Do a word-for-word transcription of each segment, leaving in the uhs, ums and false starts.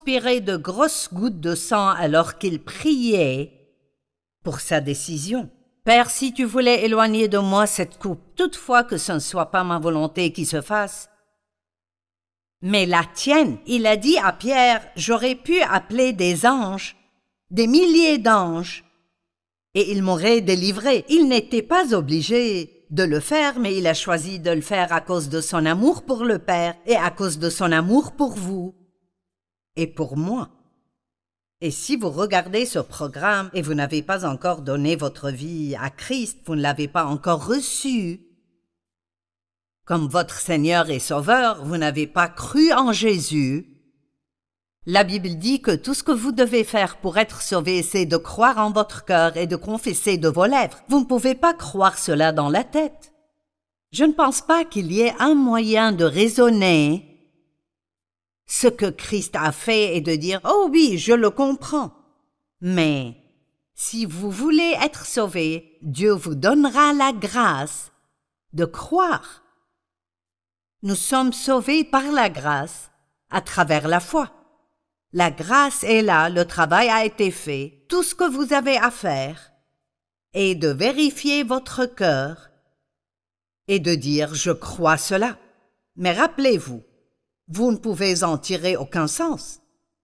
transpirer de grosses gouttes de sang alors qu'il priait pour sa décision. « Père, si tu voulais éloigner de moi cette coupe, toutefois que ce ne soit pas ma volonté qui se fasse, mais la tienne. » Il a dit à Pierre, « J'aurais pu appeler des anges, des milliers d'anges, et ils m'auraient délivré. » Il n'était pas obligé de le faire, mais il a choisi de le faire à cause de son amour pour le Père et à cause de son amour pour vous et pour moi. Et si vous regardez ce programme et vous n'avez pas encore donné votre vie à Christ, vous ne l'avez pas encore reçu comme votre Seigneur et Sauveur, vous n'avez pas cru en Jésus, la Bible dit que tout ce que vous devez faire pour être sauvé, c'est de croire en votre cœur et de confesser de vos lèvres. Vous ne pouvez pas croire cela dans la tête. Je ne pense pas qu'il y ait un moyen de raisonner ce que Christ a fait et de dire « Oh oui, je le comprends ». Mais si vous voulez être sauvé, Dieu vous donnera la grâce de croire. Nous sommes sauvés par la grâce à travers la foi. La grâce est là, le travail a été fait. Tout ce que vous avez à faire est de vérifier votre cœur et de dire « Je crois cela ». Mais rappelez-vous, vous ne pouvez en tirer aucun sens.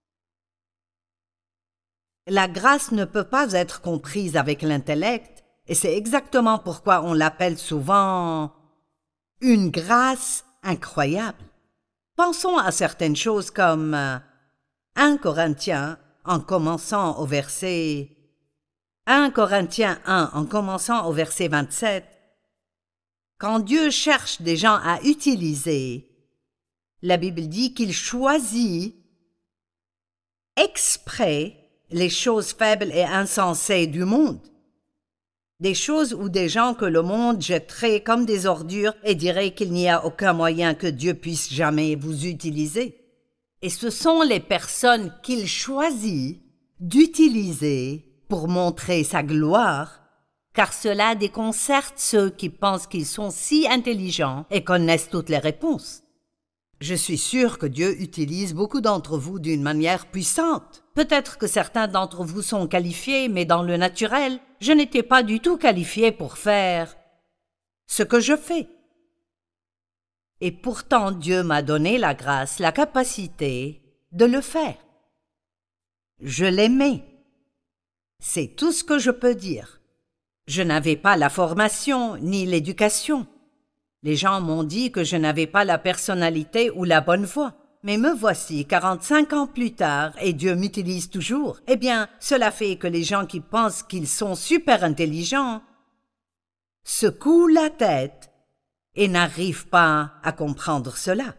La grâce ne peut pas être comprise avec l'intellect, et c'est exactement pourquoi on l'appelle souvent une grâce incroyable. Pensons à certaines choses comme un Corinthiens en commençant au verset un Corinthiens un en commençant au verset vingt-sept. Quand Dieu cherche des gens à utiliser, la Bible dit qu'il choisit exprès les choses faibles et insensées du monde. Des choses ou des gens que le monde jetterait comme des ordures et dirait qu'il n'y a aucun moyen que Dieu puisse jamais vous utiliser. Et ce sont les personnes qu'il choisit d'utiliser pour montrer sa gloire, car cela déconcerte ceux qui pensent qu'ils sont si intelligents et connaissent toutes les réponses. Je suis sûr que Dieu utilise beaucoup d'entre vous d'une manière puissante. Peut-être que certains d'entre vous sont qualifiés, mais dans le naturel, je n'étais pas du tout qualifié pour faire ce que je fais. Et pourtant, Dieu m'a donné la grâce, la capacité de le faire. Je l'aimais. C'est tout ce que je peux dire. Je n'avais pas la formation ni l'éducation. Les gens m'ont dit que je n'avais pas la personnalité ou la bonne voix. Mais me voici quarante-cinq ans plus tard et Dieu m'utilise toujours. Eh bien, cela fait que les gens qui pensent qu'ils sont super intelligents secouent la tête et n'arrivent pas à comprendre cela.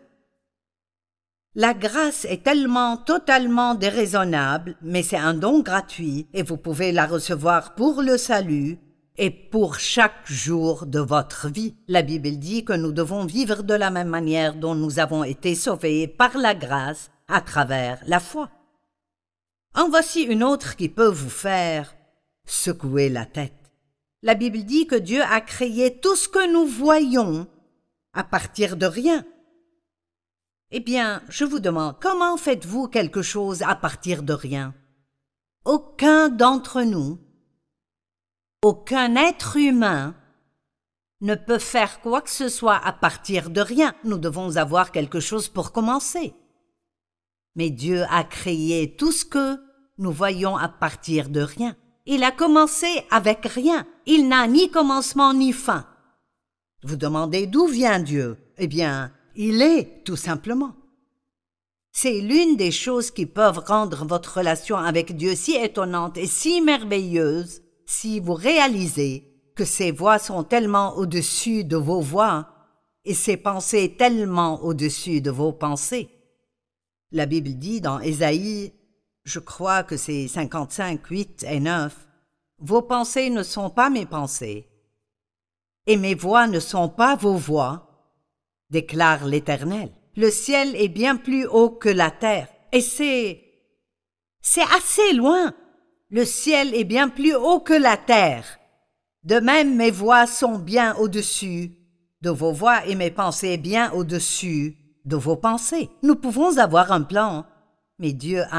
La grâce est tellement totalement déraisonnable, mais c'est un don gratuit et vous pouvez la recevoir pour le salut et pour chaque jour de votre vie. La Bible dit que nous devons vivre de la même manière dont nous avons été sauvés par la grâce à travers la foi. En voici une autre qui peut vous faire secouer la tête. La Bible dit que Dieu a créé tout ce que nous voyons à partir de rien. Eh bien, je vous demande, comment faites-vous quelque chose à partir de rien? Aucun d'entre nous, aucun être humain ne peut faire quoi que ce soit à partir de rien. Nous devons avoir quelque chose pour commencer. Mais Dieu a créé tout ce que nous voyons à partir de rien. Il a commencé avec rien. Il n'a ni commencement ni fin. Vous demandez d'où vient Dieu? Eh bien, il est, tout simplement. C'est l'une des choses qui peuvent rendre votre relation avec Dieu si étonnante et si merveilleuse si vous réalisez que ses voies sont tellement au-dessus de vos voies et ses pensées tellement au-dessus de vos pensées. La Bible dit dans Ésaïe, je crois que c'est cinquante-cinq, huit et neuf, « Vos pensées ne sont pas mes pensées, et mes voix ne sont pas vos voix, déclare l'Éternel. Le ciel est bien plus haut que la terre, et c'est... c'est assez loin. Le ciel est bien plus haut que la terre. De même, mes voix sont bien au-dessus de vos voix et mes pensées bien au-dessus de vos pensées. Nous pouvons avoir un plan Mais Dieu